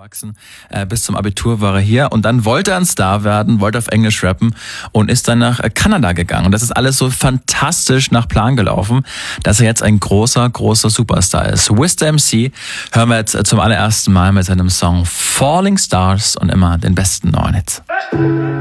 aufgewachsen. Bis zum Abitur war er hier und dann wollte er ein Star werden, wollte auf Englisch rappen und ist dann nach Kanada gegangen. Und das ist alles so fantastisch nach Plan gelaufen, dass er jetzt ein großer Superstar ist. Wiz the MC hören wir jetzt zum allerersten Mal mit seinem Song Falling Stars und immer den besten neuen Hits.